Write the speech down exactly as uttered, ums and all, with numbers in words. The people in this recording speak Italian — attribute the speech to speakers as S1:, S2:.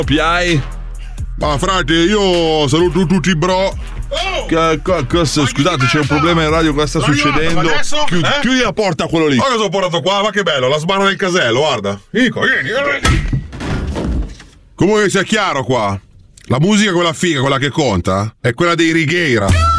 S1: P I?
S2: Ma frate, io saluto tutti bro.
S1: Che- co- cosa- scusate, c'è un problema in radio, cosa sta
S2: L'hai
S1: succedendo?
S2: arrivato adesso?
S1: Chiudi,
S2: Eh?
S1: chiudi la porta a quello lì.
S2: Ma cosa ho portato qua? Ma che bello, la sbarra del casello, guarda. Nico, vieni. Comunque sia chiaro qua. La musica, quella figa, quella che conta, è quella dei Righeira.